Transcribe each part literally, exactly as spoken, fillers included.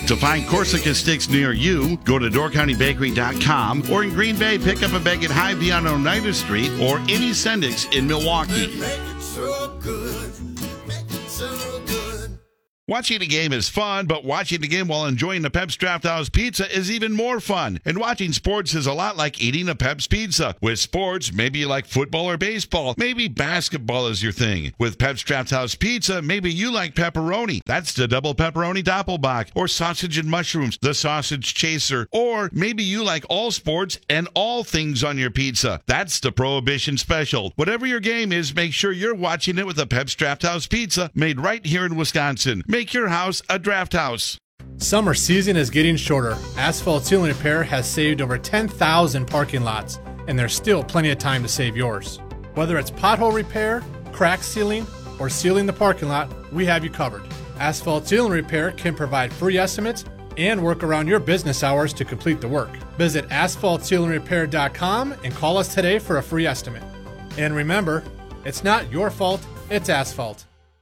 To find Corsica sticks near you, go to door county bakery dot com, or in Green Bay, pick up a bag at Hy-Vee on Oneida Street or any Sendix in Milwaukee. Make it so good. Make it so good. Watching a game is fun, but watching the game while enjoying the Pep's Draft House Pizza is even more fun. And watching sports is a lot like eating a Pep's Pizza. With sports, maybe you like football or baseball. Maybe basketball is your thing. With Pep's Draft House Pizza, maybe you like pepperoni. That's the double pepperoni doppelbock. Or sausage and mushrooms, the sausage chaser. Or maybe you like all sports and all things on your pizza. That's the Prohibition Special. Whatever your game is, make sure you're watching it with a Pep's Draft House Pizza made right here in Wisconsin. Make your house a draft house. Summer season is getting shorter. Asphalt Sealing Repair has saved over ten thousand parking lots, and there's still plenty of time to save yours. Whether it's pothole repair, crack sealing, or sealing the parking lot, we have you covered. Asphalt Sealing Repair can provide free estimates and work around your business hours to complete the work. Visit asphalt sealing repair dot com and call us today for a free estimate. And remember, it's not your fault, it's asphalt.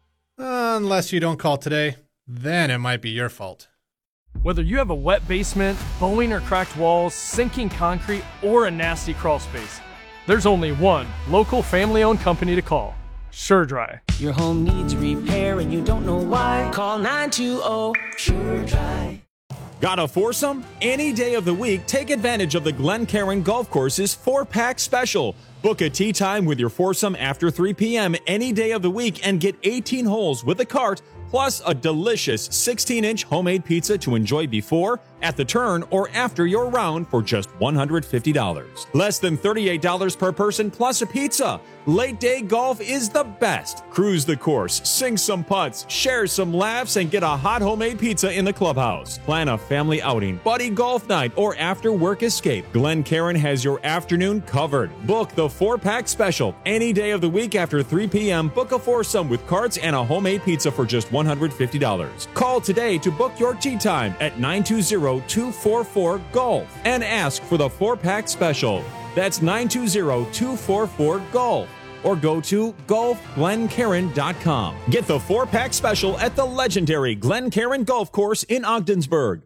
Unless you don't call today, then it might be your fault. Whether you have a wet basement, bowing or cracked walls, sinking concrete, or a nasty crawl space, there's only one local family-owned company to call. SureDry. Your home needs repair and you don't know why. Call nine two zero SureDry. Got a foursome? Any day of the week, take advantage of the Glencairn Golf Course's four-pack special. Book a tee time with your foursome after three p.m. any day of the week and get eighteen holes with a cart, plus a delicious sixteen-inch homemade pizza to enjoy before, at the turn, or after your round for just one hundred fifty dollars. Less than thirty-eight dollars per person plus a pizza. Late day golf is the best. Cruise the course, sing some putts, share some laughs, and get a hot homemade pizza in the clubhouse. Plan a family outing, buddy golf night, or after work escape. Glencairn has your afternoon covered. Book the four-pack special. Any day of the week after three p.m., book a foursome with carts and a homemade pizza for just one hundred fifty dollars. Call today to book your tee time at nine two zero, two four four, golf and ask for the four-pack special. That's nine two zero, two four four, golf. Or go to golf glencairn dot com. Get the four-pack special at the legendary Glencairn Golf Course in Ogdensburg.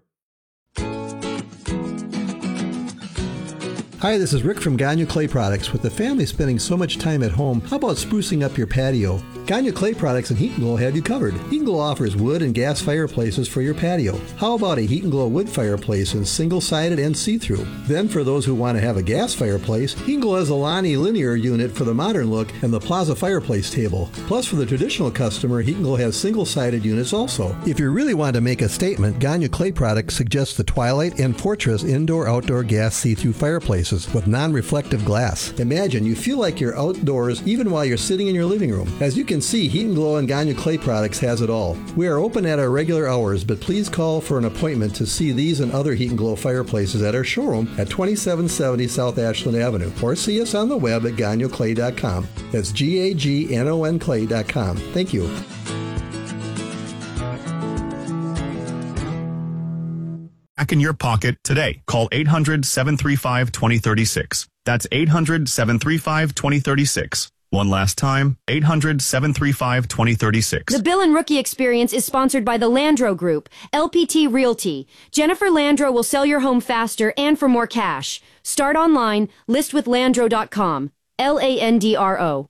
Hi, this is Rick from Gagne Clay Products. With the family spending so much time at home, how about sprucing up your patio? Gagne Clay Products and Heat and Glow have you covered. Heat and Glow offers wood and gas fireplaces for your patio. How about a Heat and Glow wood fireplace in single-sided and see-through? Then for those who want to have a gas fireplace, Heat and Glow has a Lonnie linear unit for the modern look and the Plaza fireplace table. Plus for the traditional customer, Heat and Glow has single-sided units also. If you really want to make a statement, Gagne Clay Products suggests the Twilight and Fortress indoor-outdoor gas see-through fireplaces with non-reflective glass. Imagine you feel like you're outdoors even while you're sitting in your living room. As you can see, Heat and Glow and Gagne Clay Products has it all. We are open at our regular hours, but please call for an appointment to see these and other Heat and Glow fireplaces at our showroom at twenty-seven seventy South Ashland Avenue, or see us on the web at gagne clay dot com. That's G A G N O N clay dot com. Thank you. Back in your pocket today. Call eight hundred, seven three five, two zero three six. That's eight hundred, seven three five, two zero three six. One last time, eight hundred, seven three five, two zero three six. The Bill and Rookie Experience is sponsored by the Landro Group, L P T Realty. Jennifer Landro will sell your home faster and for more cash. Start online, list with landro dot com. L A N D R O.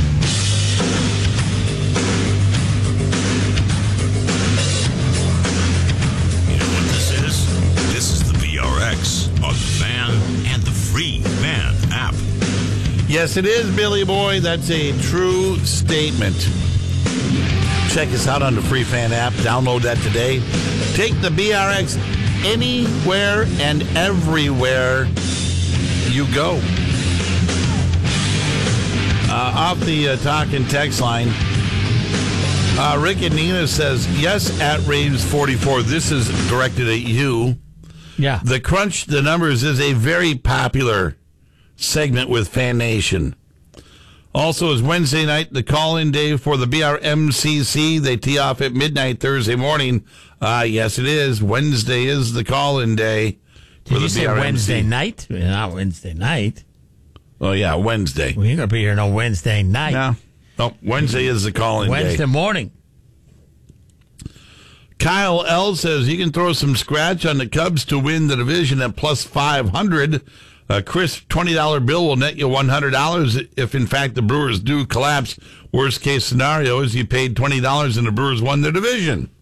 On the Fan and the free Fan app. Yes, it is, Billy Boy. That's a true statement. Check us out on the free Fan app. Download that today. Take the B R X anywhere and everywhere you go. Uh, off the uh, talk and text line, uh, Rick and Nina says, yes, at Raves forty-four. This is directed at you. Yeah. The Crunch the Numbers is a very popular segment with Fan Nation. Also, is Wednesday night the call-in day for the B R M C C. They tee off at midnight Thursday morning. Uh, yes, it is. Wednesday is the call-in day for Did the you say B R M C. Wednesday night? Not Wednesday night. Oh, yeah, Wednesday. We ain't going to be here no Wednesday night. No, no Wednesday is the call-in day. Wednesday morning. Kyle L. says you can throw some scratch on the Cubs to win the division at plus five hundred. A crisp twenty dollar bill will net you one hundred dollars if, in fact, the Brewers do collapse. Worst case scenario is you paid twenty dollars and the Brewers won the division.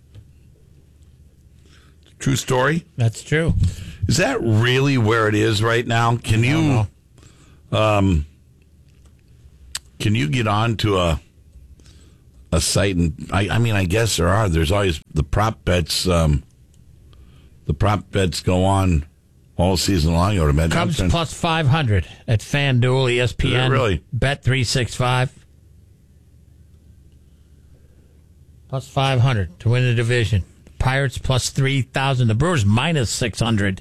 True story? That's true. Is that really where it is right now? Can you um, can you get on to a a site and I, I mean I guess there are. There's always the prop bets um, the prop bets go on all season long. I would imagine. Cubs plus five hundred at FanDuel, E S P N, really? Bet three sixty-five. Plus five hundred to win the division. Pirates plus three thousand. The Brewers minus six hundred.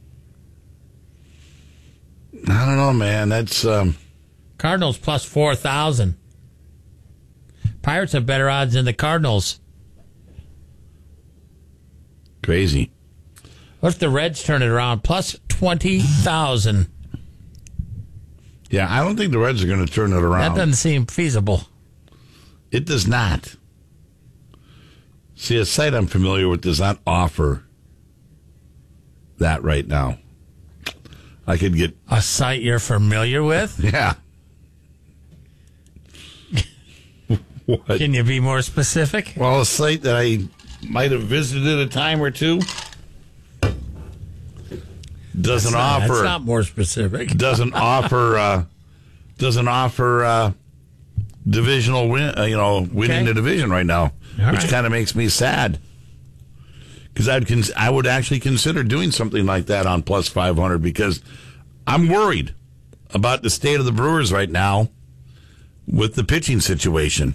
I don't know, man. That's um... Cardinals plus four thousand. Pirates have better odds than the Cardinals. Crazy. What if the Reds turn it around? Plus twenty thousand. Yeah, I don't think the Reds are going to turn it around. That doesn't seem feasible. It does not. See, a site I'm familiar with does not offer that right now. I could get... A site you're familiar with? Yeah. What? Can you be more specific? Well, a site that I might have visited a time or two doesn't that's not, offer... That's not more specific. Doesn't offer... Uh, doesn't offer uh, divisional win... Uh, you know, winning Okay. the division right now, All which right. kind of makes me sad. Because I'd cons- I would actually consider doing something like that on plus five hundred because I'm worried about the state of the Brewers right now with the pitching situation.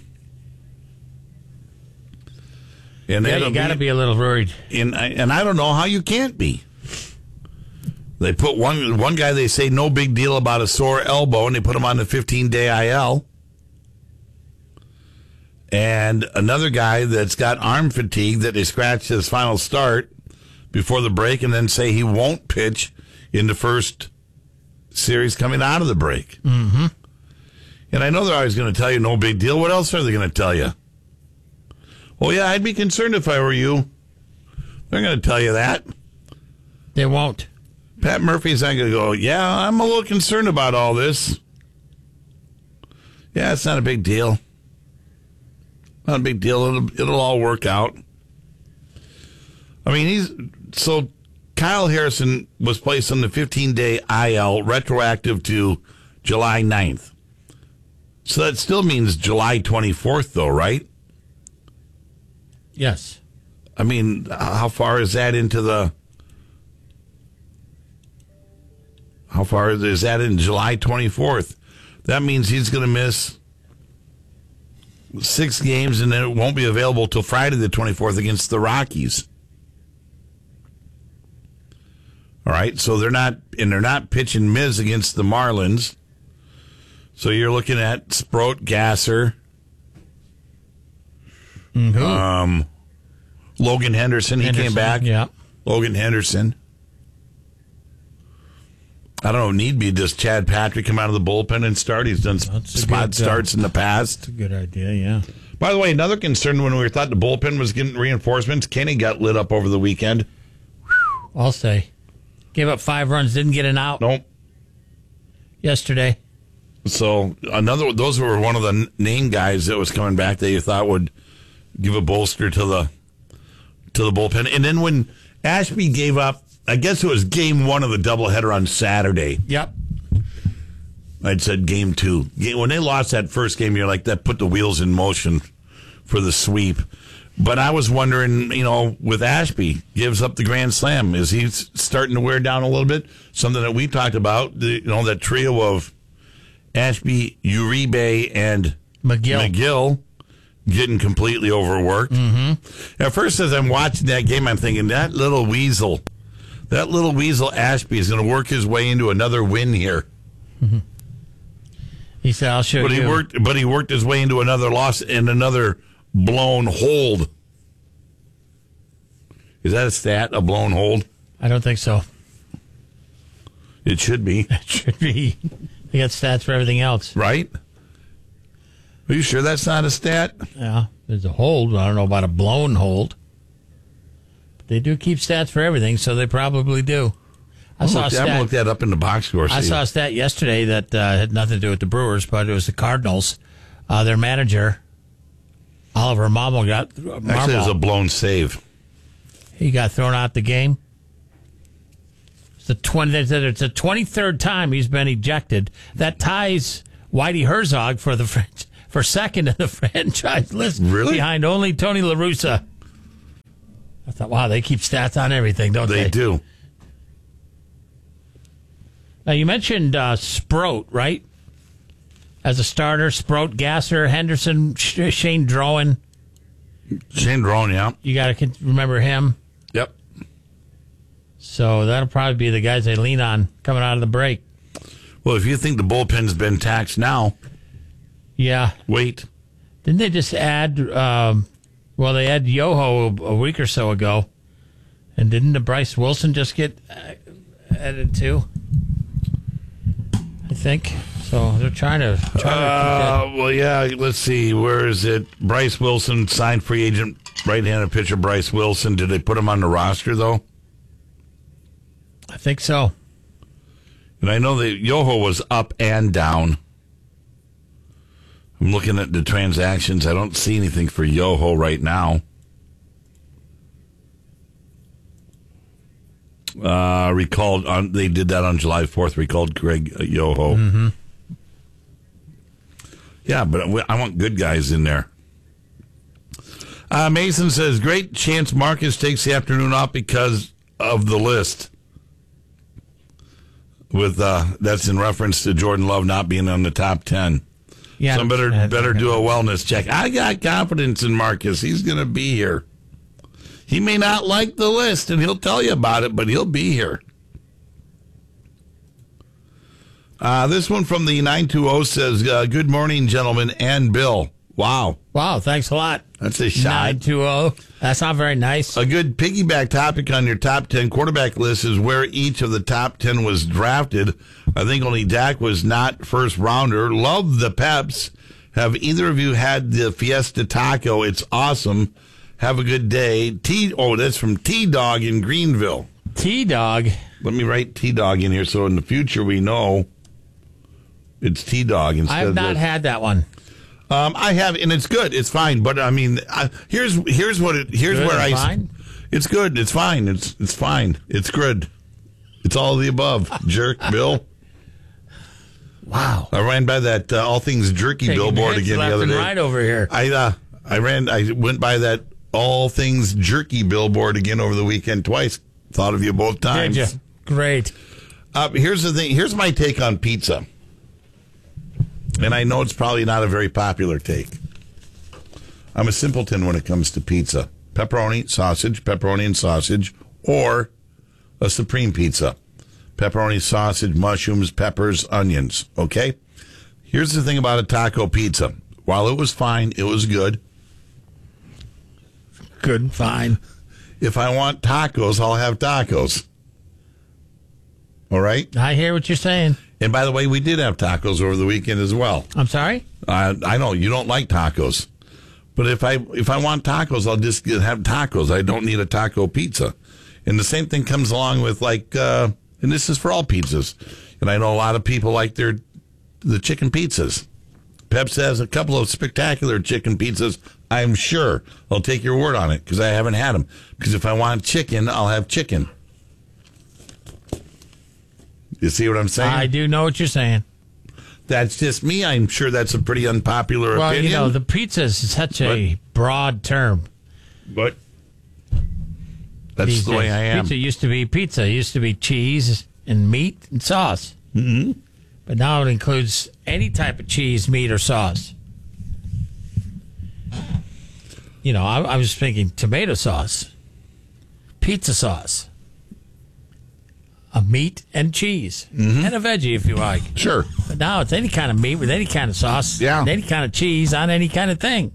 And Yeah, they you got to be a little worried. And I, and I don't know how you can't be. They put one one guy, they say no big deal about a sore elbow, and they put him on the fifteen-day I L. And another guy that's got arm fatigue that they scratched his final start before the break and then say he won't pitch in the first series coming out of the break. Mm-hmm. And I know they're always going to tell you no big deal. What else are they going to tell you? Well, yeah, I'd be concerned if I were you. They're going to tell you that. They won't. Pat Murphy's not going to go, yeah, I'm a little concerned about all this. Yeah, it's not a big deal. Not a big deal. It'll, it'll all work out. I mean, he's so Kyle Harrison was placed on the fifteen-day I L, retroactive to July ninth. So that still means July twenty-fourth, though, right? Yes. I mean, how far is that into the... How far is that in July twenty-fourth? That means he's going to miss six games, and then it won't be available till Friday the twenty-fourth against the Rockies. All right, so they're not, and they're not pitching Miz against the Marlins. So you're looking at Sproat, Gasser, Mm-hmm. um, Logan Henderson. He Henderson, came back. Yeah. Logan Henderson. I don't know. Need be does Chad Patrick come out of the bullpen and start? He's done That's a spot good, starts uh, in the past. That's a good idea, yeah. By the way, another concern when we thought the bullpen was getting reinforcements, Kenny got lit up over the weekend. I'll say. Gave up five runs, didn't get an out. Nope. Yesterday. So another, those were one of the n- name guys that was coming back that you thought would give a bolster to the to the bullpen. And then when Ashby gave up, I guess it was game one of the doubleheader on Saturday. Yep. I'd said game two. When they lost that first game, you're like, that put the wheels in motion for the sweep. But I was wondering, you know, with Ashby, gives up the grand slam. Is he starting to wear down a little bit? Something that we talked about, the, you know, that trio of Ashby, Uribe, and McGill. McGill getting completely overworked. Mm-hmm. At first, as I'm watching that game, I'm thinking, that little weasel, that little weasel Ashby is going to work his way into another win here. Mm-hmm. He said, I'll show but you. He worked, but he worked his way into another loss and another blown hold. Is that a stat, a blown hold? I don't think so. It should be. It should be. They got stats for everything else. Right? Are you sure that's not a stat? Yeah, there's a hold, but I don't know about a blown hold. they do keep stats for everything, so they probably do. I I'm saw a look, stat. I'm look that up in the box score. I see. saw a stat yesterday that uh, had nothing to do with the Brewers, but it was the Cardinals. Uh, their manager, Oliver Marmol, got Marmol, Actually, it was a blown save. He got thrown out the game. It's the twenty. It's the twenty-third time he's been ejected. That ties Whitey Herzog for the for second in the franchise list, really? behind only Tony La Russa. I thought, wow, they keep stats on everything, don't they? They do. Now, you mentioned uh, Sproat, right? As a starter, Sproat, Gasser, Henderson, Sh- Shane Drowan. Shane Drowan, yeah. You got to remember him. Yep. So that'll probably be the guys they lean on coming out of the break. Well, if you think the bullpen's been taxed now, yeah. Wait. Didn't they just add, um, well, they had Yoho a, a week or so ago. And didn't the Bryce Wilson just get uh, added too? I think. So they're trying to. Trying uh, to well, yeah, let's see. Where is it? Bryce Wilson, signed free agent, right-handed pitcher Bryce Wilson. Did they put him on the roster, though? I think so. And I know that Yoho was up and down. I'm looking at the transactions. I don't see anything for Yoho right now. Uh, recalled on they did that on July fourth. Recalled Greg uh, Yoho. Mm-hmm. Yeah, but I want good guys in there. Uh, Mason says, great chance Marcus takes the afternoon off because of the list. With uh, that's in reference to Jordan Love not being on the top ten. Yeah, so better better do a wellness check. I got confidence in Marcus. He's going to be here. He may not like the list, and he'll tell you about it, but he'll be here. Uh, this one from the nine two zero says, uh, good morning, gentlemen, and Bill. Wow. Wow, thanks a lot. That's a shot. nine two zero. That's not very nice. A good piggyback topic on your top ten quarterback list is where each of the top ten was drafted. I think only Dak was not first rounder. Love the Peps. Have either of you had the Fiesta Taco? It's awesome. Have a good day. T. Oh, that's from T-Dog in Greenville. T-Dog. Let me write T-Dog in here so in the future we know it's T-Dog instead I have of not the, had that one. Um, I have, and it's good. It's fine, but I mean, I, here's here's what it here's Good where and I. fine? It's good. It's fine. It's it's fine. It's good. It's all of the above. Jerk, Bill. Wow. I ran by that uh, all things jerky Taking billboard hits again left the other and day. right over here. I uh, I ran. I went by that all things jerky billboard again over the weekend twice. Thought of you both times. Did you? Great. Uh, here's the thing. Here's my take on pizza. And I know it's probably not a very popular take. I'm a simpleton when it comes to pizza. Pepperoni, sausage, pepperoni and sausage, or a supreme pizza. Pepperoni, sausage, mushrooms, peppers, onions. Okay? Here's the thing about a taco pizza. While it was fine, it was good. Good and fine. If I want tacos, I'll have tacos. All right? I hear what you're saying. And by the way, we did have tacos over the weekend as well. I'm sorry? Uh, I know you don't like tacos, but if I if I want tacos, I'll just get, have tacos. I don't need a taco pizza. And the same thing comes along with like, uh, and this is for all pizzas. And I know a lot of people like their the chicken pizzas. Peps has a couple of spectacular chicken pizzas. I'm sure I'll take your word on it because I haven't had them. Because if I want chicken, I'll have chicken. You see what I'm saying? I do know what you're saying. That's just me. I'm sure that's a pretty unpopular well, opinion. you know, the pizza is such a but, broad term. But that's These the way days. I am. Pizza used to be pizza. It used to be cheese and meat and sauce. Mm-hmm. But now it includes any type of cheese, meat, or sauce. You know, I, I was thinking tomato sauce, pizza sauce, a meat and cheese, mm-hmm. and a veggie if you like. Sure. But now it's any kind of meat with any kind of sauce, yeah. and any kind of cheese on any kind of thing.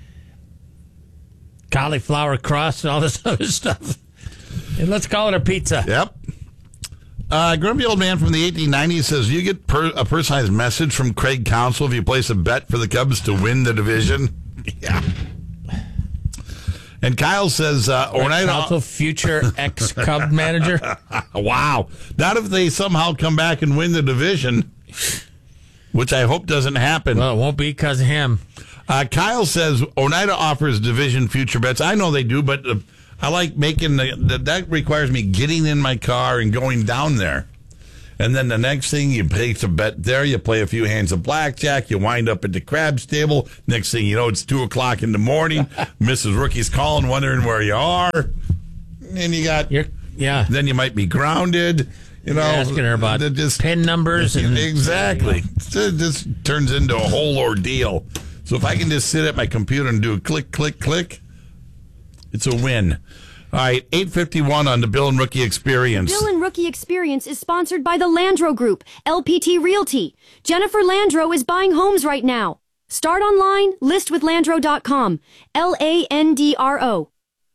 Cauliflower crust and all this other stuff. And let's call it a pizza. Yep. Uh, grumpy old man from the eighteen nineties says, you get per- a personalized message from Craig Counsell if you place a bet for the Cubs to win the division. Yeah. And Kyle says, uh, Oneida. Also, future ex-Cub manager. Wow. Not if they somehow come back and win the division, which I hope doesn't happen. Well, it won't be because of him. Uh, Kyle says, Oneida offers division future bets. I know they do, but uh, I like making the, the, that requires me getting in my car and going down there. And then the next thing, you place a bet there, you play a few hands of blackjack, you wind up at the crabs table. Next thing you know, it's two o'clock in the morning. Missus Rookie's calling, wondering where you are. And you got, You're, yeah. Then you might be grounded. You know, asking her about just, pin numbers. And, exactly. It just turns into a whole ordeal. So if I can just sit at my computer and do a click, click, click, it's a win. All right, eight fifty-one on the Bill and Rookie Experience. Bill and Rookie Experience is sponsored by the Landro Group, L P T Realty. Jennifer Landro is buying homes right now. Start online, list with landro dot com. L A N D R O.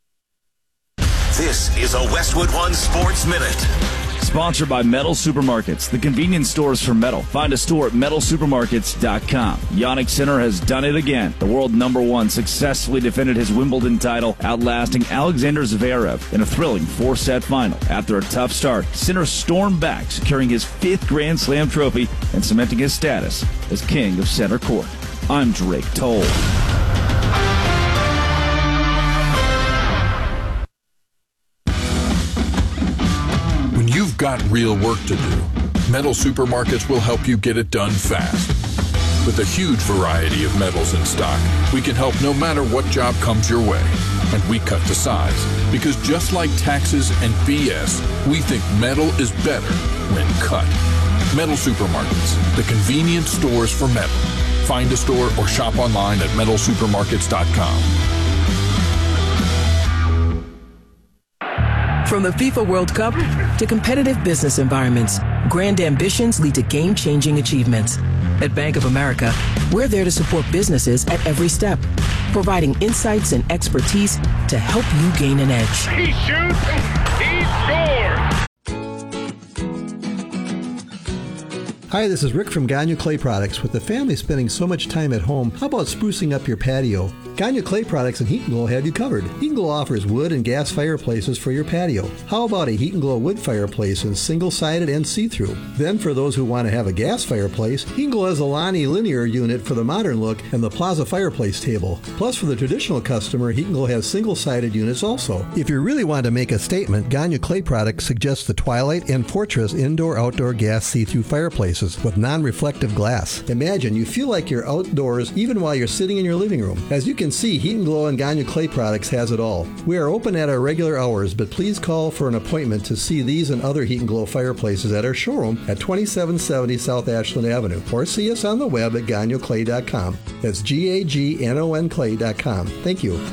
This is a Westwood One Sports Minute. Sponsored by Metal Supermarkets, the convenience stores for metal. Find a store at metal supermarkets dot com. Yannick Sinner has done it again. The world number one successfully defended his Wimbledon title, outlasting Alexander Zverev in a thrilling four-set final. After a tough start, Sinner stormed back, securing his fifth Grand Slam trophy and cementing his status as king of center court. I'm Drake Toll. You've got real work to do. Metal Supermarkets will help you get it done fast. With a huge variety of metals in stock, we can help no matter what job comes your way. And we cut the size. Because just like taxes and B S, we think metal is better when cut. Metal Supermarkets, the convenient stores for metal. Find a store or shop online at metal supermarkets dot com. From the FIFA World Cup to competitive business environments, grand ambitions lead to game-changing achievements. At Bank of America, we're there to support businesses at every step, providing insights and expertise to help you gain an edge. He shoots, he scores! Hi, this is Rick from Gagne Clay Products. With the family spending so much time at home, how about sprucing up your patio? Gagne Clay Products and Heat and Glow have you covered. Heat and Glow offers wood and gas fireplaces for your patio. How about a Heat and Glow wood fireplace in single-sided and see-through? Then for those who want to have a gas fireplace, Heat and Glow has a Lonnie linear unit for the modern look and the Plaza fireplace table. Plus for the traditional customer, Heat and Glow has single-sided units also. If you really want to make a statement, Gagne Clay Products suggests the Twilight and Fortress indoor-outdoor gas see-through fireplaces with non-reflective glass. Imagine you feel like you're outdoors even while you're sitting in your living room. As you can see, Heat and Glow and Gagne Clay Products has it all. We are open at our regular hours, but please call for an appointment to see these and other Heat and Glow fireplaces at our showroom at twenty-seven seventy South Ashland Avenue, or see us on the web at gagne clay dot com. That's G A G N O N clay dot com. Thank you.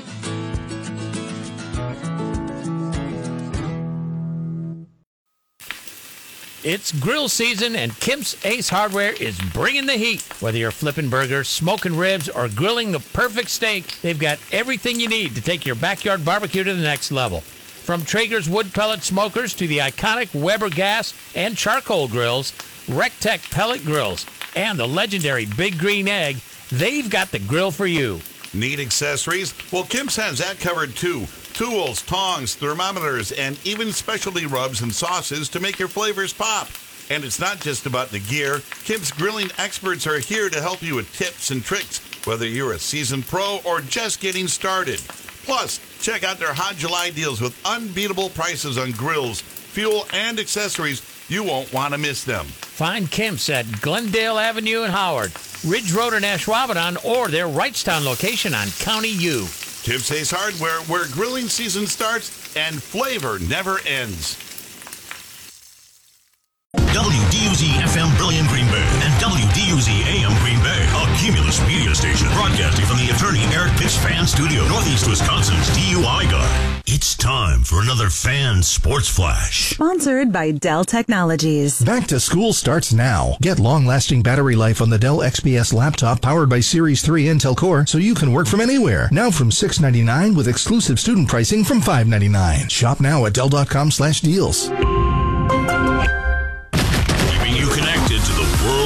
It's grill season, and Kemp's Ace Hardware is bringing the heat. Whether you're flipping burgers, smoking ribs, or grilling the perfect steak, they've got everything you need to take your backyard barbecue to the next level. From Traeger's wood pellet smokers to the iconic Weber gas and charcoal grills, Rectech pellet grills, and the legendary Big Green Egg, they've got the grill for you. Need accessories? Well, Kim's has that covered too. Tools, tongs, thermometers, and even specialty rubs and sauces to make your flavors pop. And it's not just about the gear. Kim's grilling experts are here to help you with tips and tricks, whether you're a seasoned pro or just getting started. Plus, check out their Hot July deals with unbeatable prices on grills, fuel, and accessories. You won't want to miss them. Find Kemp's at Glendale Avenue in Howard, Ridge Road in Ashwaubenon, or their Wrightstown location on County U. Kemp's Ace Hardware, where grilling season starts and flavor never ends. W D U Z F M Brilliant Green Bay and W D U Z A M Green Bay, a Cumulus media station broadcasting from the attorney Eric Pitts Fan Studio, Northeast Wisconsin's D U I guy. It's time for another Fan Sports Flash. Sponsored by Dell Technologies. Back to school starts now. Get long-lasting battery life on the Dell X P S laptop powered by Series three Intel Core so you can work from anywhere. Now from six ninety-nine with exclusive student pricing from five ninety-nine. Shop now at dell dot com slash deals. You connected to the world of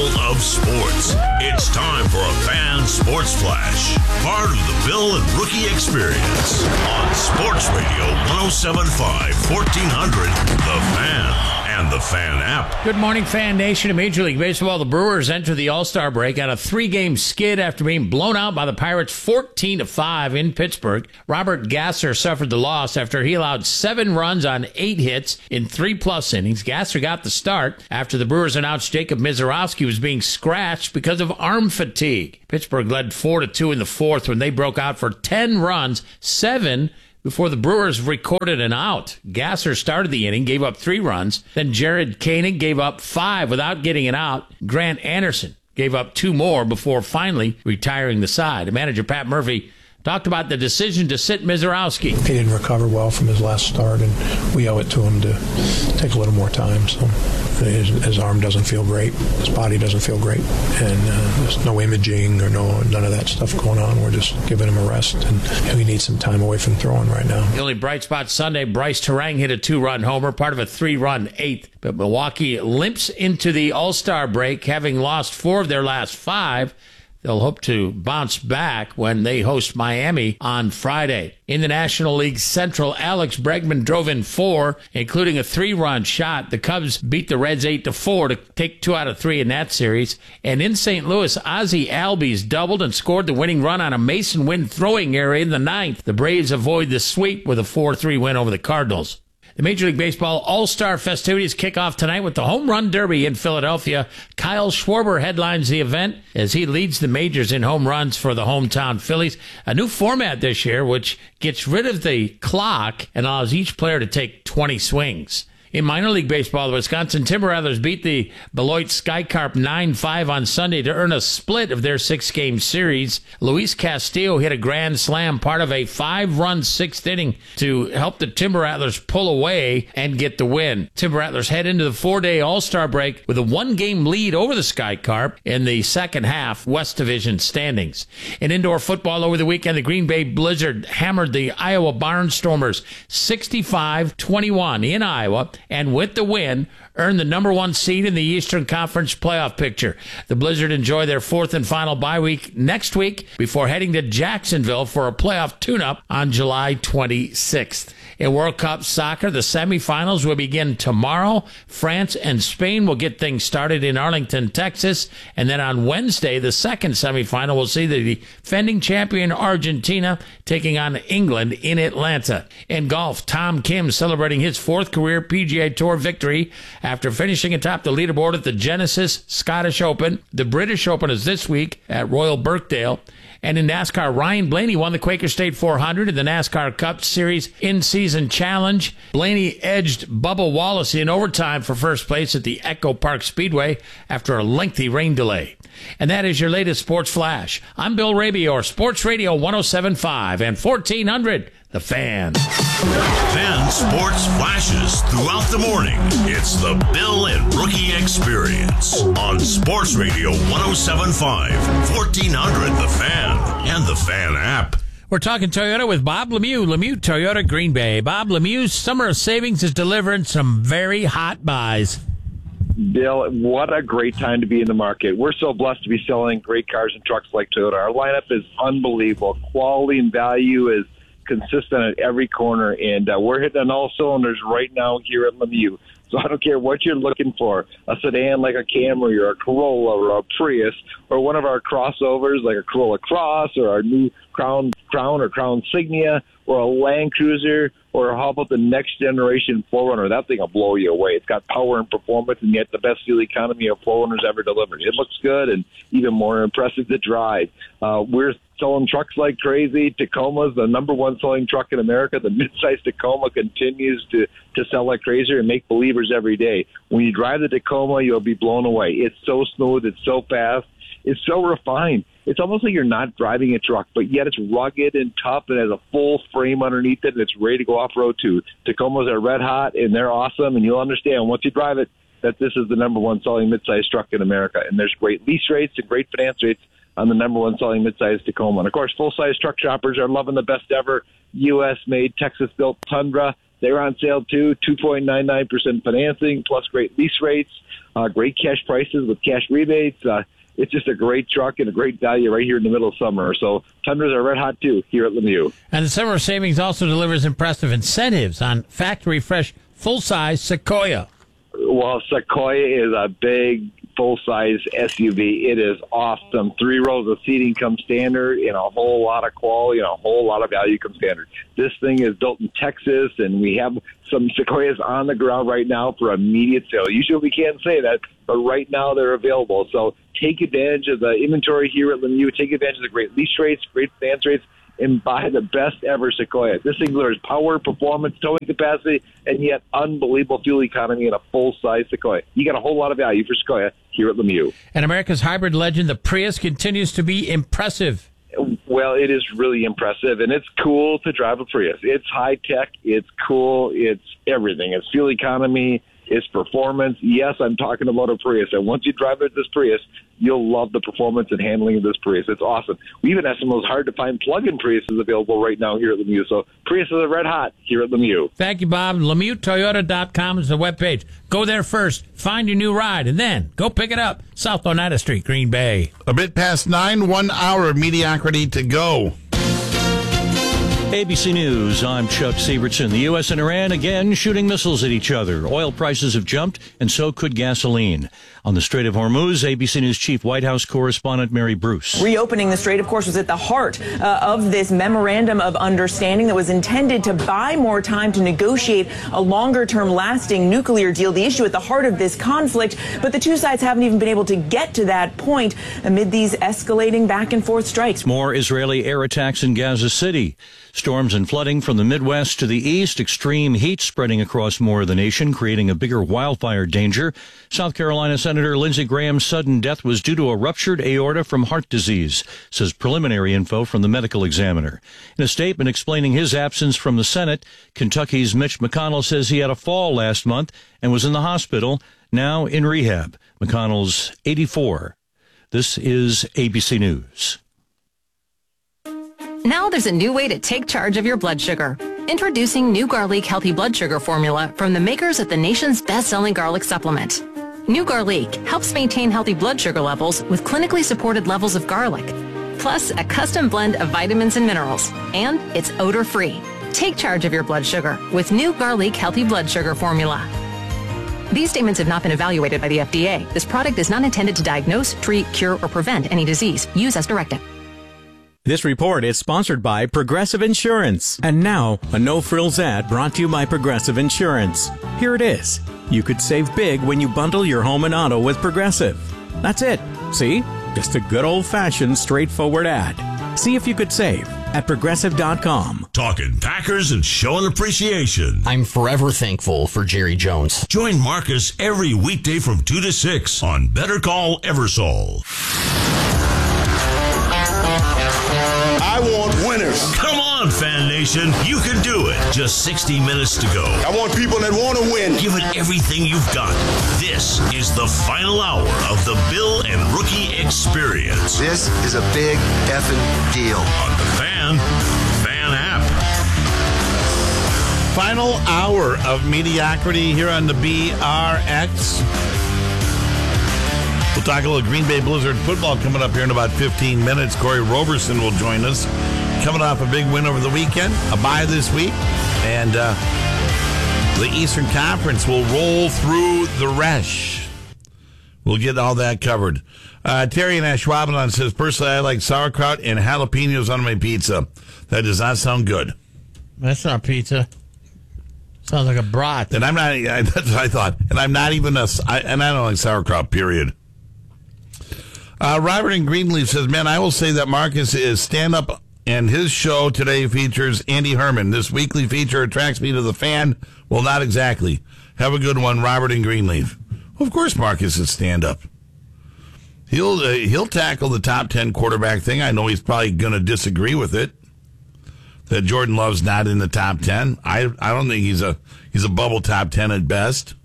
sports. It's time for a Fan Sports Flash, part of the Bill and Rookie Experience on Sports Radio one oh seven point five, fourteen hundred, The Fan. And the Fan app. Good morning, Fan Nation. In Major League Baseball, the Brewers enter the All-Star break on a three-game skid after being blown out by the Pirates fourteen to five in Pittsburgh. Robert Gasser suffered the loss after he allowed seven runs on eight hits in three-plus innings. Gasser got the start after the Brewers announced Jacob Misiorowski was being scratched because of arm fatigue. Pittsburgh led four to two in the fourth when they broke out for ten runs, seven before the Brewers recorded an out. Gasser started the inning, gave up three runs. Then Jared Koenig gave up five without getting an out. Grant Anderson gave up two more before finally retiring the side. Manager Pat Murphy talked about the decision to sit Misiorowski. He didn't recover well from his last start, and we owe it to him to take a little more time. So his, his arm doesn't feel great. His body doesn't feel great. And uh, there's no imaging or no none of that stuff going on. We're just giving him a rest, and, and we need some time away from throwing right now. The only bright spot Sunday, Bryce Terang hit a two-run homer, part of a three-run eighth. But Milwaukee limps into the All-Star break, having lost four of their last five. They'll hope to bounce back when they host Miami on Friday. In the National League Central, Alex Bregman drove in four, including a three-run shot. The Cubs beat the Reds eight to four to take two out of three in that series. And in Saint Louis, Ozzie Albies doubled and scored the winning run on a Mason Wynn throwing error in the ninth. The Braves avoid the sweep with a four three win over the Cardinals. The Major League Baseball All-Star festivities kick off tonight with the Home Run Derby in Philadelphia. Kyle Schwarber headlines the event as he leads the majors in home runs for the hometown Phillies. A new format this year, which gets rid of the clock and allows each player to take twenty swings. In minor league baseball, the Wisconsin Timber Rattlers beat the Beloit Skycarp nine five on Sunday to earn a split of their six-game series. Luis Castillo hit a grand slam, part of a five-run sixth inning, to help the Timber Rattlers pull away and get the win. Timber Rattlers head into the four-day All-Star break with a one-game lead over the Skycarp in the second half West Division standings. In indoor football over the weekend, the Green Bay Blizzard hammered the Iowa Barnstormers sixty-five twenty-one in Iowa, and with the win, earned the number one seed in the Eastern Conference playoff picture. The Blizzard enjoy their fourth and final bye week next week before heading to Jacksonville for a playoff tune-up on July twenty-sixth. In World Cup soccer, the semifinals will begin tomorrow. France and Spain will get things started in Arlington, Texas. And then on Wednesday, the second semifinal will see the defending champion Argentina taking on England in Atlanta. In golf, Tom Kim celebrating his fourth career P G A Tour victory after finishing atop the leaderboard at the Genesis Scottish Open. The British Open is this week at Royal Birkdale. And in NASCAR, Ryan Blaney won the Quaker State four hundred in the NASCAR Cup Series in-season challenge. Blaney edged Bubba Wallace in overtime for first place at the Echo Park Speedway after a lengthy rain delay. And that is your latest Sports Flash. I'm Bill Raby, or Sports Radio one oh seven point five and fourteen hundred, The Fan. Fan Sports Flashes throughout the morning. It's the Bill and Rookie Experience on Sports Radio one oh seven point five, fourteen hundred, The Fan, and the Fan app. We're talking Toyota with Bob Lemieux, Lemieux Toyota Green Bay. Bob Lemieux's Summer of Savings is delivering some very hot buys. Bill, what a great time to be in the market. We're so blessed to be selling great cars and trucks like Toyota. Our lineup is unbelievable. Quality and value is consistent at every corner, and uh, we're hitting on all cylinders right now here at Lemieux. So I don't care what you're looking for, a sedan like a Camry or a Corolla or a Prius, or one of our crossovers like a Corolla Cross or our new Crown Crown or Crown Signia, or a Land Cruiser, or how about the next generation four runner? That thing will blow you away. It's got power and performance, and yet the best fuel economy of four runners ever delivered. It looks good and even more impressive to drive. Uh, we're selling trucks like crazy. Tacoma's the number one selling truck in America. The midsize Tacoma continues to, to sell like crazy and make believers every day. When you drive the Tacoma, you'll be blown away. It's so smooth. It's so fast. It's so refined. It's almost like you're not driving a truck, but yet it's rugged and tough and has a full frame underneath it, and it's ready to go off-road too. Tacomas are red hot, and they're awesome, and you'll understand once you drive it that this is the number one selling midsize truck in America. And there's great lease rates and great finance rates on the number one selling midsize Tacoma. And, of course, full-size truck shoppers are loving the best ever U S made, Texas-built Tundra. they're on sale too. two point nine nine percent financing plus great lease rates, uh, great cash prices with cash rebates. Uh, it's just a great truck and a great value right here in the middle of summer. So Tundras are red hot too here at Lemieux. And the summer savings also delivers impressive incentives on factory fresh full-size Sequoia. Well, Sequoia is a big, full-size S U V. It is awesome. Three rows of seating come standard, and a whole lot of quality and a whole lot of value come standard. This thing is built in Texas, and we have some Sequoias on the ground right now for immediate sale. Usually we can't say that, but right now they're available. So take advantage of the inventory here at Lemieux. Take advantage of the great lease rates, great finance rates, and buy the best ever Sequoia. This thing delivers power, performance, towing capacity, and yet unbelievable fuel economy in a full-size Sequoia. You got a whole lot of value for Sequoia here at Lemieux. And America's hybrid legend, the Prius, continues to be impressive. Well, it is really impressive, and it's cool to drive a Prius. It's high-tech, it's cool, it's everything. It's fuel economy, it's performance. Yes, I'm talking about a Prius, and once you drive this Prius, you'll love the performance and handling of this Prius. It's awesome. We even have some of those hard-to-find plug-in Priuses available right now here at Lemieux, so Priuses are red hot here at Lemieux. Thank you, Bob. Lemieux Toyota dot com is the webpage. Go there first, find your new ride, and then go pick it up. South Oneida Street, Green Bay. A bit past nine, one hour of mediocrity to go. A B C News, I'm Chuck Sievertson. The U S and Iran again shooting missiles at each other. Oil prices have jumped, and so could gasoline. On the Strait of Hormuz, A B C News Chief White House correspondent Mary Bruce. Reopening the strait, of course, was at the heart uh, of this memorandum of understanding that was intended to buy more time to negotiate a longer-term lasting nuclear deal, the issue at the heart of this conflict. But the two sides haven't even been able to get to that point amid these escalating back-and-forth strikes. More Israeli air attacks in Gaza City. Storms and flooding from the Midwest to the east, extreme heat spreading across more of the nation, creating a bigger wildfire danger. South Carolina Senator Lindsey Graham's sudden death was due to a ruptured aorta from heart disease, says preliminary info from the medical examiner. In a statement explaining his absence from the Senate, Kentucky's Mitch McConnell says he had a fall last month and was in the hospital, now in rehab. McConnell's eighty-four. This is A B C News. Now there's a new way to take charge of your blood sugar. Introducing New Garlic Healthy Blood Sugar Formula from the makers of the nation's best-selling garlic supplement. New Garlic helps maintain healthy blood sugar levels with clinically supported levels of garlic, plus a custom blend of vitamins and minerals, and it's odor-free. Take charge of your blood sugar with New Garlic Healthy Blood Sugar Formula. These statements have not been evaluated by the F D A. This product is not intended to diagnose, treat, cure, or prevent any disease. Use as directed. This report is sponsored by Progressive Insurance. And now, a no-frills ad brought to you by Progressive Insurance. Here it is. You could save big when you bundle your home and auto with Progressive. That's it. See? Just a good old-fashioned, straightforward ad. See if you could save at Progressive dot com. Talking Packers and showing appreciation. I'm forever thankful for Jerry Jones. Join Marcus every weekday from two to six on Better Call Eversole. I want winners. Come on, Fan Nation. You can do it. Just sixty minutes to go. I want people that want to win. Give it everything you've got. This is the final hour of the Bill and Rookie Experience. This is a big effing deal. On the Fan, Fan app. Final hour of mediocrity here on the B R X. We'll talk a little Green Bay Blizzard football coming up here in about fifteen minutes. Corey Roberson will join us. Coming off a big win over the weekend, a bye this week, and uh, the Eastern Conference will roll through the Resch. We'll get all that covered. Uh, Terry in Ashwaubenon says, personally, I like sauerkraut and jalapenos on my pizza. That does not sound good. That's not pizza. Sounds like a brat. And I'm not, I, that's what I thought. And I'm not even a, I, and I don't like sauerkraut, period. Uh, Robert in Greenleaf says, man, I will say that Marcus is stand-up, and his show today features Andy Herman. This weekly feature attracts me to the Fan. Well, not exactly. Have a good one, Robert in Greenleaf. Well, of course Marcus is stand-up. He'll uh, he'll tackle the top ten quarterback thing. I know he's probably going to disagree with it, that Jordan Love's not in the top ten. I I don't think he's a he's a bubble top ten at best.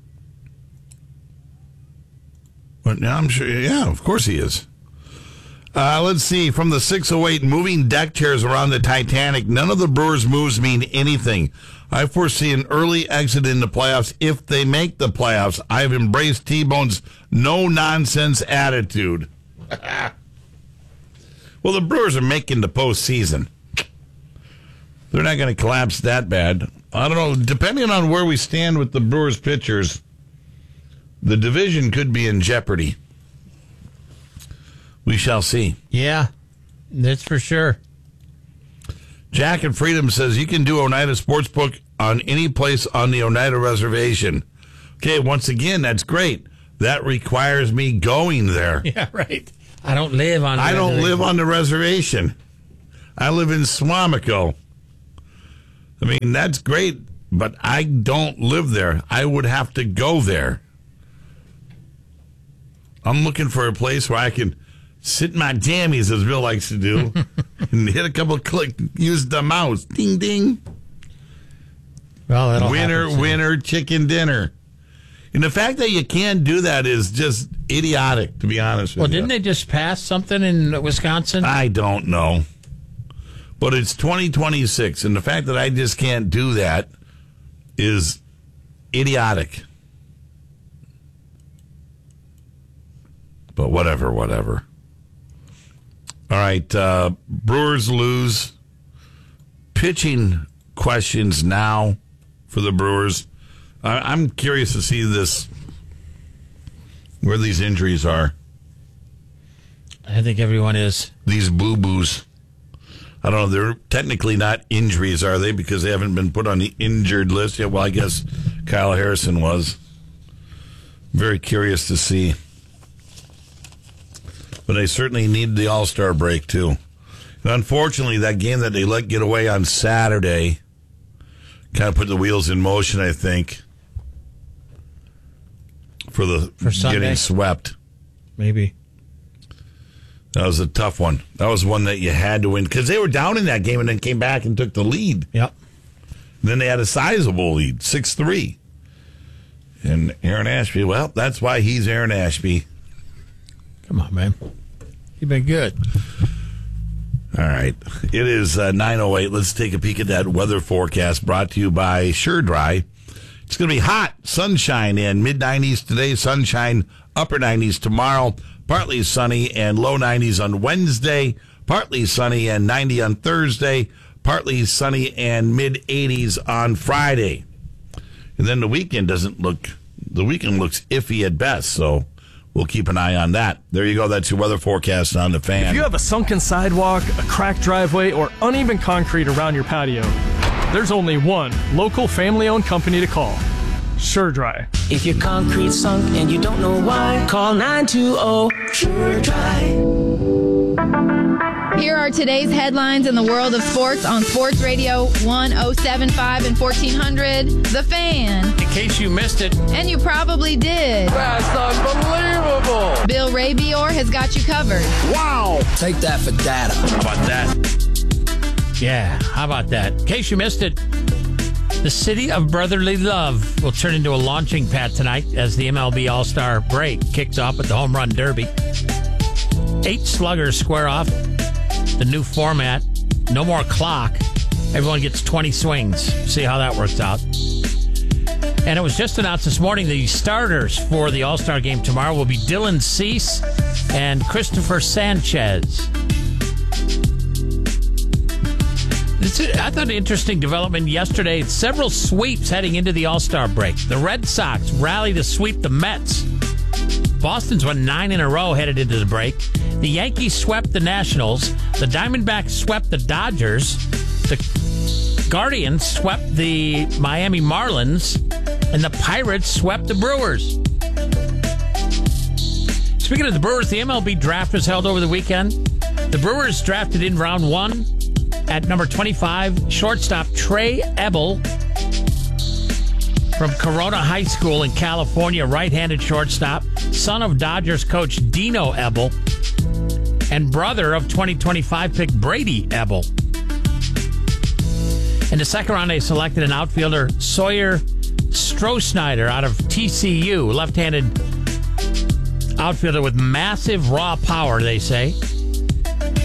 But now I'm sure, yeah, of course he is. Uh, let's see. From the six oh eight, moving deck chairs around the Titanic. None of the Brewers' moves mean anything. I foresee an early exit in the playoffs if they make the playoffs. I've embraced T-Bone's no-nonsense attitude. Well, the Brewers are making the postseason. They're not going to collapse that bad. I don't know. Depending on where we stand with the Brewers pitchers, the division could be in jeopardy. We shall see. Yeah, that's for sure. Jack and Freedom says you can do Oneida Sportsbook on any place on the Oneida Reservation. Okay, once again, that's great. That requires me going there. Yeah, right. I don't live on the I don't reservation. live on the reservation. I live in Swamico. I mean, that's great, but I don't live there. I would have to go there. I'm looking for a place where I can sit in my jammies, as Bill likes to do, and hit a couple of clicks, use the mouse. Ding, ding. Well, that'll winner, happen soon. winner, chicken dinner. And the fact that you can't do that is just idiotic, to be honest with Well, you. didn't they just pass something in Wisconsin? I don't know. But it's twenty twenty-six, and the fact that I just can't do that is idiotic. But whatever, whatever. All right, uh, Brewers lose. Pitching questions now for the Brewers. I, I'm curious to see this, where these injuries are. I think everyone is. These boo-boos. I don't know. They're technically not injuries, are they? Because they haven't been put on the injured list yet. Well, I guess Kyle Harrison was. Very curious to see. But they certainly need the All-Star break, too. And unfortunately, that game that they let get away on Saturday kind of put the wheels in motion, I think, for the For Sunday? getting swept. Maybe. That was a tough one. That was one that you had to win because they were down in that game and then came back and took the lead. Yep. And then they had a sizable lead, six three. And Aaron Ashby, well, that's why he's Aaron Ashby. Come on, man. You've been good. All right. It is uh, nine oh eight. Let's take a peek at that weather forecast brought to you by Sure Dry. It's going to be hot, sunshine in mid nineties today, sunshine upper nineties tomorrow, partly sunny and low nineties on Wednesday, partly sunny and ninety on Thursday, partly sunny and mid eighties on Friday. And then the weekend doesn't look, the weekend looks iffy at best, so we'll keep an eye on that. There you go. That's your weather forecast on the Fan. If you have a sunken sidewalk, a cracked driveway, or uneven concrete around your patio, there's only one local family-owned company to call. Sure Dry. If your concrete's sunk and you don't know why, call nine two zero Sure Dry. Here are today's headlines in the world of sports on Sports Radio one oh seven point five and fourteen hundred, The Fan. In case you missed it. And you probably did. That's unbelievable. Bill Rabior has got you covered. Wow. Take that for data. How about that? Yeah, how about that? In case you missed it, the City of Brotherly Love will turn into a launching pad tonight as the M L B All-Star break kicks off with the Home Run Derby. Eight sluggers square off. The new format, no more clock. Everyone gets twenty swings. See how that works out. And it was just announced this morning the starters for the All-Star game tomorrow will be Dylan Cease and Christopher Sanchez. This is, I thought an interesting development yesterday. Several sweeps heading into the All-Star break. The Red Sox rally to sweep the Mets. Boston's won nine in a row headed into the break. The Yankees swept the Nationals. The Diamondbacks swept the Dodgers. The Guardians swept the Miami Marlins. And the Pirates swept the Brewers. Speaking of the Brewers, the M L B draft was held over the weekend. The Brewers drafted in round one at number twenty-five, shortstop Trey Ebel from Corona High School in California, right-handed shortstop, son of Dodgers coach Dino Ebel, and brother of twenty twenty-five pick Brady Ebel. In the second round, they selected an outfielder, Sawyer Strohsnyder, out of T C U, left-handed outfielder with massive raw power, they say.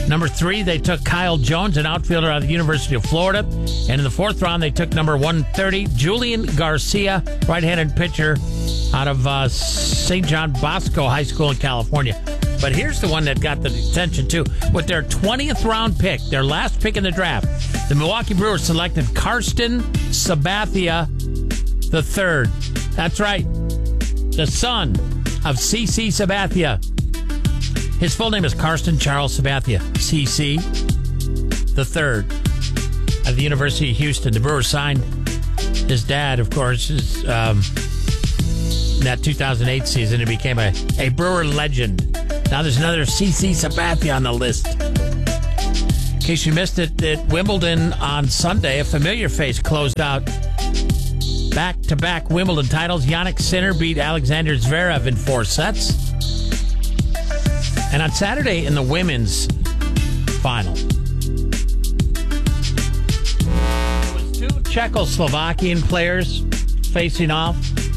Number three, they took Kyle Jones, an outfielder out of the University of Florida. And in the fourth round, they took number one thirty, Julian Garcia, right-handed pitcher out of uh, Saint John Bosco High School in California. But here's the one that got the attention, too. With their twentieth round pick, their last pick in the draft, the Milwaukee Brewers selected Karsten Sabathia the third. That's right. The son of C C Sabathia. His full name is Karsten Charles Sabathia, C C the third, at the University of Houston. The Brewers signed his dad, of course, is, um, in that two thousand eight season. He became a, a Brewer legend. Now there's another C C Sabathia on the list. In case you missed it, at Wimbledon on Sunday, a familiar face closed out back-to-back Wimbledon titles. Jannik Sinner beat Alexander Zverev in four sets. And on Saturday in the women's final, there was two Czechoslovakian players facing off.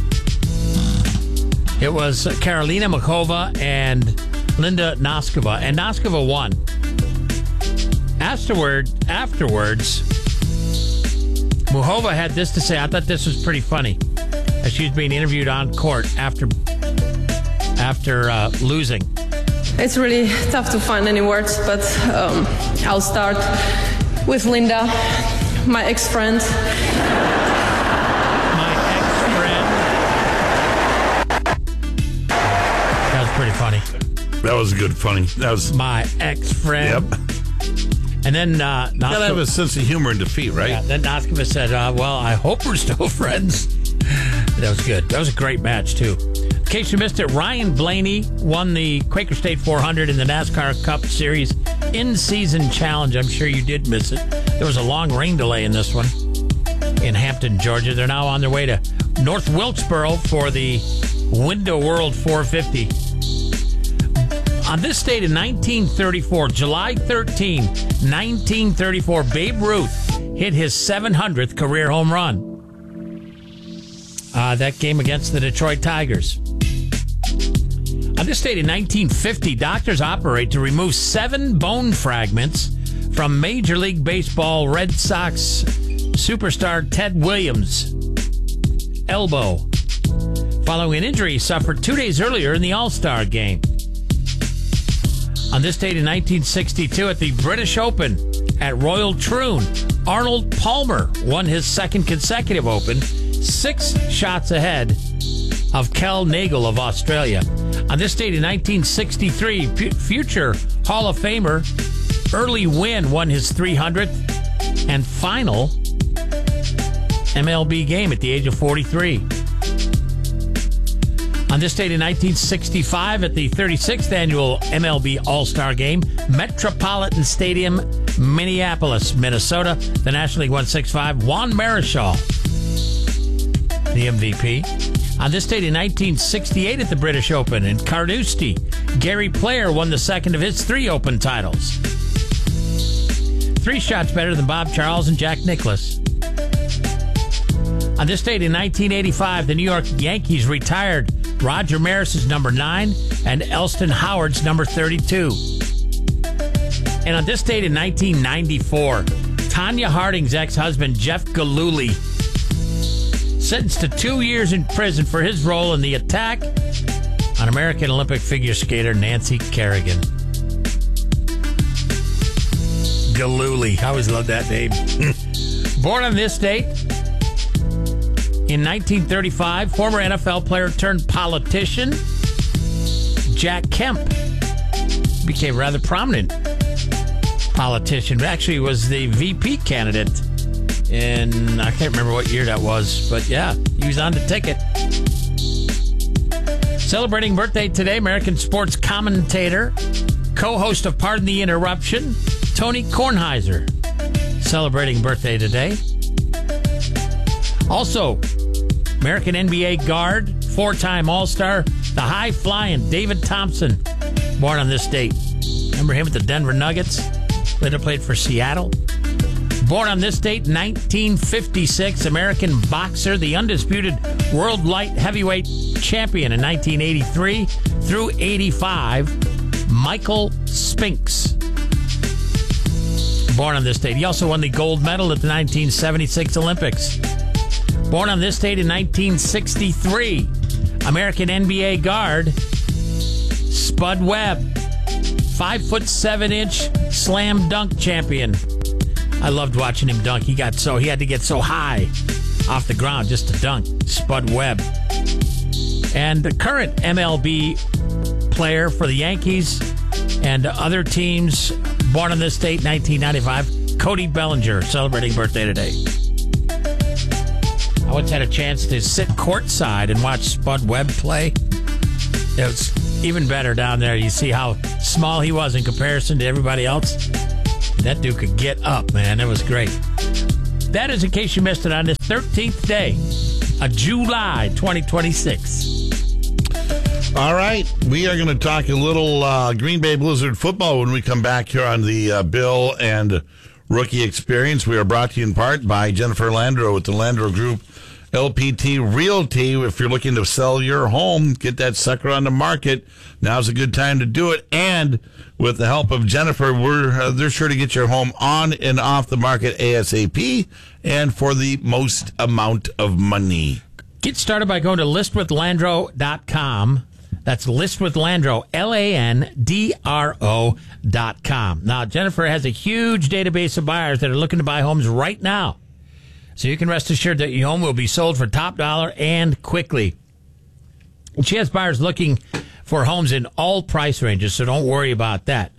It was Karolina Muchova and Linda Noskova, and Noskova won. Afterward, afterwards, Muchova had this to say. I thought this was pretty funny, as she was being interviewed on court after after uh, losing. It's really tough to find any words, but um, I'll start with Linda, my ex-friend. My ex-friend. That was pretty funny. That was good funny. That was my ex-friend. Yep. And then uh, Noskova, gotta have a sense of humor in defeat, right? Yeah, then Noskova said, uh, well, I hope we're still friends. That was good. That was a great match, too. In case you missed it, Ryan Blaney won the Quaker State four hundred in the NASCAR Cup Series in-season challenge. I'm sure you did miss it. There was a long rain delay in this one in Hampton, Georgia. They're now on their way to North Wilkesboro for the Window World four fifty. On this date in nineteen thirty-four, July thirteenth, nineteen thirty-four, Babe Ruth hit his seven hundredth career home run. Uh, that game against the Detroit Tigers. On this date in nineteen fifty, doctors operate to remove seven bone fragments from Major League Baseball Red Sox superstar Ted Williams' elbow, following an injury he suffered two days earlier in the All-Star game. On this date in nineteen sixty-two, at the British Open at Royal Troon, Arnold Palmer won his second consecutive Open, six shots ahead of Kel Nagel of Australia. On this date in nineteen sixty-three, p- future Hall of Famer Early Wynn won his three hundredth and final M L B game at the age of forty-three. On this date in nineteen sixty-five, at the thirty-sixth annual M L B All-Star Game, Metropolitan Stadium, Minneapolis, Minnesota, the National League one sixty-five, Juan Marichal, the M V P. On this date in nineteen sixty-eight, at the British Open in Carnoustie, Gary Player won the second of his three Open titles. Three shots better than Bob Charles and Jack Nicklaus. On this date in nineteen eighty-five, the New York Yankees retired Roger Maris's number nine and Elston Howard's number thirty-two. And on this date in nineteen ninety-four, Tanya Harding's ex-husband, Jeff Gillooly, sentenced to two years in prison for his role in the attack on American Olympic figure skater Nancy Kerrigan. Gillooly. I always loved that name. Born on this date in nineteen thirty-five, former N F L player turned politician Jack Kemp became a rather prominent politician. Actually, was the V P candidate in, I can't remember what year that was, but yeah, he was on the ticket. Celebrating birthday today, American sports commentator, co-host of Pardon the Interruption, Tony Kornheiser, celebrating birthday today. Also, American N B A guard, four-time All-Star, the high-flying David Thompson, born on this date. Remember him at the Denver Nuggets? Later played for Seattle. Born on this date, nineteen fifty-six, American boxer, the undisputed world light heavyweight champion in nineteen eighty-three through eighty-five, Michael Spinks. Born on this date. He also won the gold medal at the nineteen seventy-six Olympics. Born on this date in nineteen sixty-three. American N B A guard Spud Webb. Five foot seven inch slam dunk champion. I loved watching him dunk. He got so he had to get so high off the ground just to dunk. Spud Webb. And the current M L B player for the Yankees and other teams, born on this date, nineteen ninety-five, Cody Bellinger, celebrating birthday today. I once had a chance to sit courtside and watch Spud Webb play. It was even better down there. You see how small he was in comparison to everybody else. That dude could get up, man. It was great. That is in case you missed it on this thirteenth day of July twenty twenty-six. All right, we are going to talk a little uh, Green Bay Blizzard football when we come back here on the uh, Bill and Rookie Experience. We are brought to you in part by Jennifer Landreau with the Landreau Group L P T Realty. If you're looking to sell your home, get that sucker on the market, now's a good time to do it. And with the help of Jennifer, we're uh, they're sure to get your home on and off the market ASAP and for the most amount of money. Get started by going to list with landreau dot com. That's List with Landreau, L A N D R O dot com. Now, Jennifer has a huge database of buyers that are looking to buy homes right now. So you can rest assured that your home will be sold for top dollar and quickly. She has buyers looking for homes in all price ranges, so don't worry about that.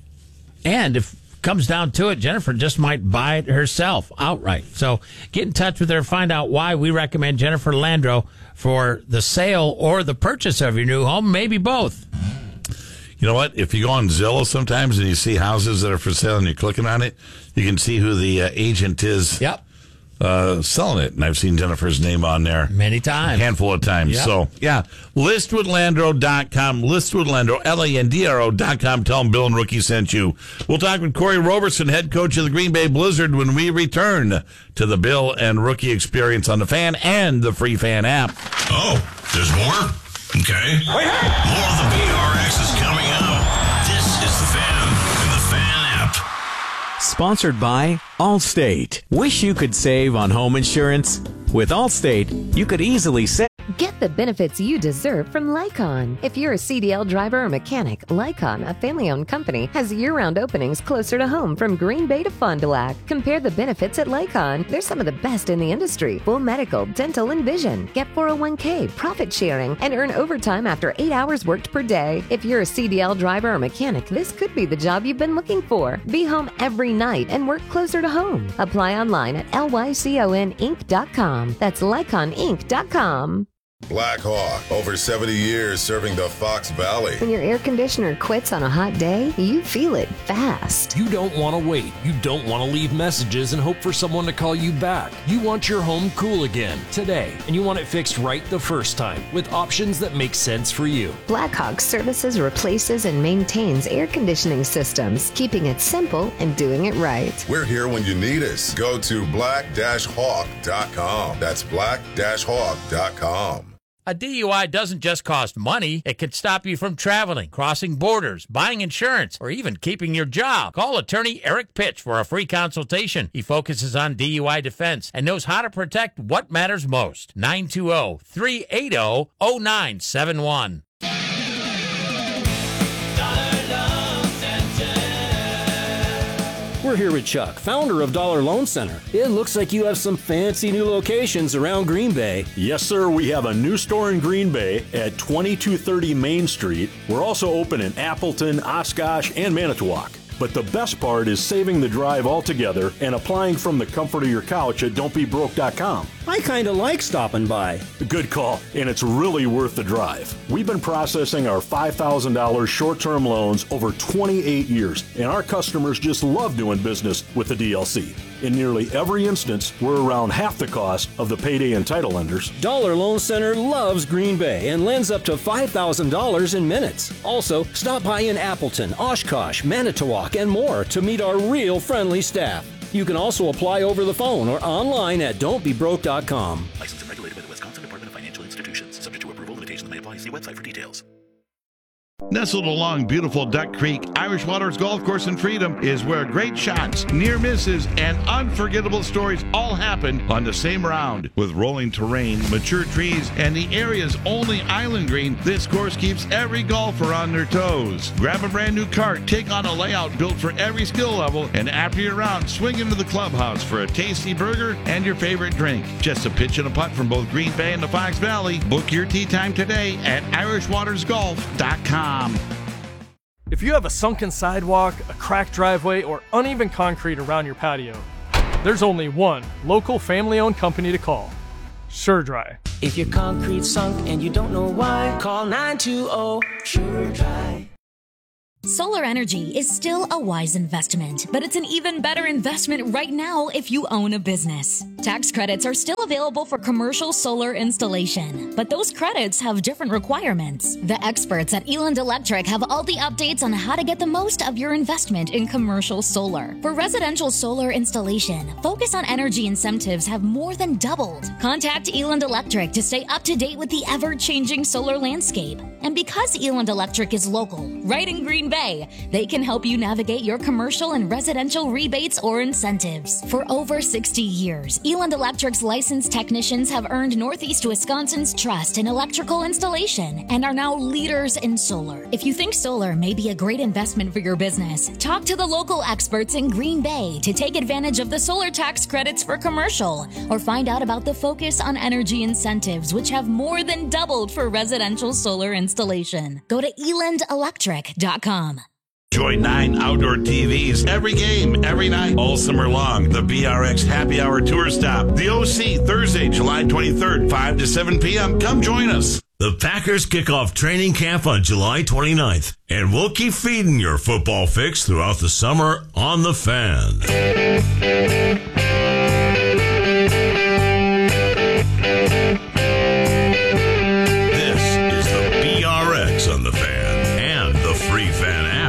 And if it comes down to it, Jennifer just might buy it herself outright. So get in touch with her, find out why we recommend Jennifer Landreau for the sale or the purchase of your new home, maybe both. You know what? If you go on Zillow sometimes and you see houses that are for sale and you're clicking on it, you can see who the uh, agent is. Yep. Uh, selling it, and I've seen Jennifer's name on there many times, a handful of times. Yep. So, yeah, list with landreau dot com, list with Landreau, L A N D R O dot com. Tell them Bill and Rookie sent you. We'll talk with Corey Roberson, head coach of the Green Bay Blizzard, when we return to the Bill and Rookie Experience on the Fan and the free Fan app. Oh, there's more? Okay. More of the B R X is coming up. This is the Fan and the Fan app. Sponsored by Allstate. Wish you could save on home insurance? With Allstate, you could easily save. Get the benefits you deserve from Lycon. If you're a C D L driver or mechanic, Lycon, a family-owned company, has year-round openings closer to home from Green Bay to Fond du Lac. Compare the benefits at Lycon. They're some of the best in the industry. Full medical, dental, and vision. Get four oh one k, profit sharing, and earn overtime after eight hours worked per day. If you're a C D L driver or mechanic, this could be the job you've been looking for. Be home every night and work closer to home. Apply online at L Y C O N Inc dot com. That's Lycon Inc dot com. Black Hawk, over seventy years serving the Fox Valley. When your air conditioner quits on a hot day, you feel it fast. You don't want to wait. You don't want to leave messages and hope for someone to call you back. You want your home cool again today, and you want it fixed right the first time with options that make sense for you. Blackhawk services, replaces, and maintains air conditioning systems, keeping it simple and doing it right. We're here when you need us. Go to black hawk dot com. That's black hawk dot com. A D U I doesn't just cost money. It could stop you from traveling, crossing borders, buying insurance, or even keeping your job. Call attorney Eric Pitch for a free consultation. He focuses on D U I defense and knows how to protect what matters most. nine two zero, three eight zero, zero nine seven one. We're here with Chuck, founder of Dollar Loan Center. It looks like you have some fancy new locations around Green Bay. Yes, sir. We have a new store in Green Bay at twenty-two thirty Main Street. We're also open in Appleton, Oshkosh, and Manitowoc. But the best part is saving the drive altogether and applying from the comfort of your couch at don't be broke dot com. I kind of like stopping by. Good call, and it's really worth the drive. We've been processing our five thousand dollars short-term loans over twenty-eight years, and our customers just love doing business with the D L C. In nearly every instance, we're around half the cost of the payday and title lenders. Dollar Loan Center loves Green Bay and lends up to five thousand dollars in minutes. Also, stop by in Appleton, Oshkosh, Manitowoc, and more to meet our real friendly staff. You can also apply over the phone or online at don't be broke dot com. Licensed and regulated by the Wisconsin Department of Financial Institutions. Subject to approval, limitations may apply. See website for details. Nestled along beautiful Duck Creek, Irish Waters Golf Course in Freedom is where great shots, near misses, and unforgettable stories all happen on the same round. With rolling terrain, mature trees, and the area's only island green, this course keeps every golfer on their toes. Grab a brand new cart, take on a layout built for every skill level, and after your round, swing into the clubhouse for a tasty burger and your favorite drink. Just a pitch and a putt from both Green Bay and the Fox Valley. Book your tee time today at irish waters golf dot com. If you have a sunken sidewalk, a cracked driveway, or uneven concrete around your patio, there's only one local family-owned company to call. SureDry. If your concrete's sunk and you don't know why, call nine two zero SureDry. Solar energy is still a wise investment, but it's an even better investment right now if you own a business. Tax credits are still available for commercial solar installation, but those credits have different requirements. The experts at Eland Electric have all the updates on how to get the most of your investment in commercial solar. For residential solar installation, Focus on Energy incentives have more than doubled. Contact Eland Electric to stay up to date with the ever-changing solar landscape. And because Eland Electric is local, right in Green Bay, they can help you navigate your commercial and residential rebates or incentives. For over sixty years, Eland Electric's licensed technicians have earned Northeast Wisconsin's trust in electrical installation and are now leaders in solar. If you think solar may be a great investment for your business, talk to the local experts in Green Bay to take advantage of the solar tax credits for commercial, or find out about the Focus on Energy incentives, which have more than doubled for residential solar installation. Go to eland electric dot com. Enjoy nine outdoor T Vs every game, every night, all summer long. The B R X Happy Hour Tour Stop. The O C, Thursday, July twenty-third, five to seven p.m. Come join us. The Packers kick off training camp on July twenty-ninth, and we'll keep feeding your football fix throughout the summer on The Fan. This is the B R X on The Fan and the free Fan app.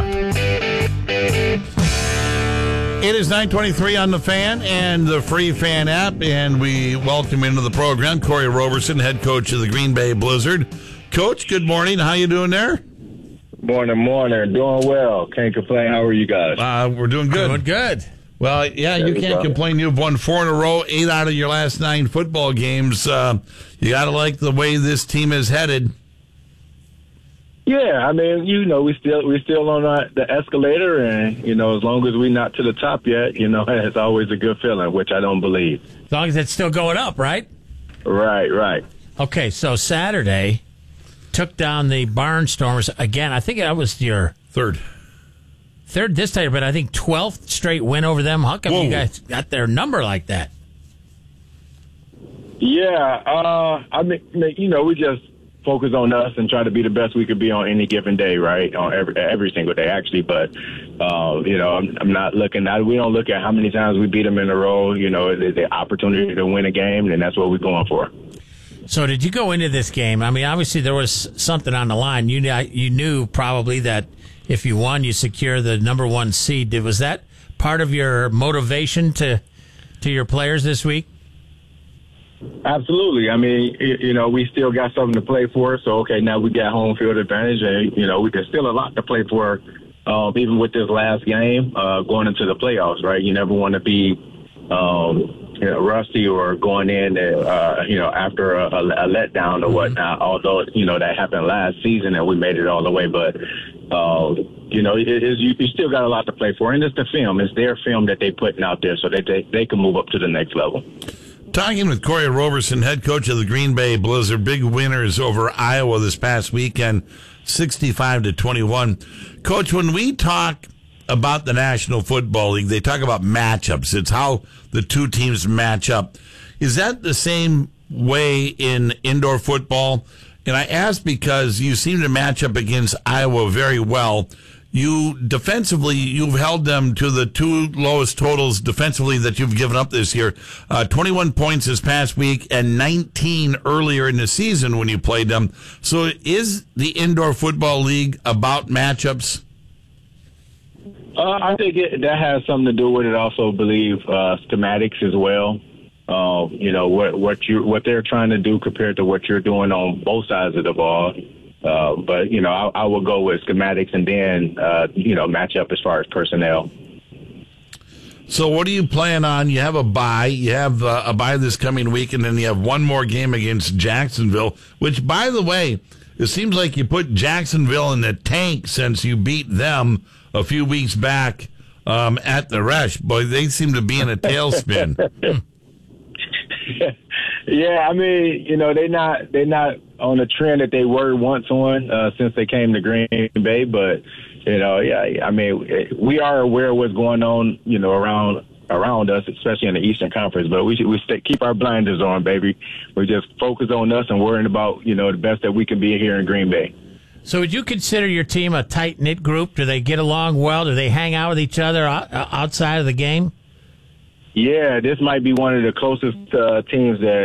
It is nine twenty-three on The Fan and the free Fan app, and we welcome into the program Corey Roberson, head coach of the Green Bay Blizzard. Coach, good morning. How you doing there? Morning, morning. Doing well. Can't complain. How are you guys? Uh, we're doing good. Doing good. Well, yeah, you can't complain. You've won four in a row, eight out of your last nine football games. Uh, you got to like the way this team is headed. Yeah, I mean, you know, we still we still on the escalator, and you know, as long as we're not to the top yet, you know, it's always a good feeling, which I don't believe. As long as it's still going up, right? Right, right. Okay, so Saturday took down the Barnstormers again. I think that was your third, third this time, but I think twelfth straight win over them. How come Whoa. you guys got their number like that? Yeah, uh, I mean, you know, we just focus on us and try to be the best we could be on any given day, right? On every every single day, actually. But uh, you know, I'm, I'm not looking. I, we don't look at how many times we beat them in a row. You know, the, the opportunity to win a game, and that's what we're going for. So, did you go into this game? I mean, obviously there was something on the line. You you knew probably that if you won, you secure the number one seed. Was that part of your motivation to to your players this week? Absolutely. I mean, you know, we still got something to play for. So, okay, now we got home field advantage, and, you know, we there's still a lot to play for, um, even with this last game, uh, going into the playoffs, right? You never want to be, um, you know, rusty or going in, uh, you know, after a, a letdown or whatnot, although, you know, that happened last season and we made it all the way. But, uh, you know, it is, you, you still got a lot to play for. And it's the film. It's their film that they're putting out there so that they, they can move up to the next level. Talking with Corey Roberson, head coach of the Green Bay Blizzard, big winners over Iowa this past weekend, sixty-five to twenty-one. Coach, when we talk about the National Football League, they talk about matchups. It's how the two teams match up. Is that the same way in indoor football? And I ask because you seem to match up against Iowa very well. You defensively, you've held them to the two lowest totals defensively that you've given up this year. Uh, twenty-one points this past week and nineteen earlier in the season when you played them. So is the Indoor Football League about matchups? Uh, I think it, that has something to do with it. Also believe uh, schematics as well. Uh, you know, what, what, you, what they're trying to do compared to what you're doing on both sides of the ball. Uh, but, you know, I, I will go with schematics and then, uh, you know, match up as far as personnel. So what do you plan on? You have a bye. You have uh, a bye this coming week, and then you have one more game against Jacksonville, which, by the way, it seems like you put Jacksonville in the tank since you beat them a few weeks back um, at the Rush. Boy, they seem to be in a tailspin. Yeah, I mean, you know, they're not they're not on the trend that they were once on uh, since they came to Green Bay. But, you know, yeah, I mean, we are aware of what's going on, you know, around around us, especially in the Eastern Conference. But we should we stay, keep our blinders on, baby. We just focus on us and worrying about, you know, the best that we can be here in Green Bay. So would you consider your team a tight-knit group? Do they get along well? Do they hang out with each other outside of the game? Yeah, this might be one of the closest uh, teams that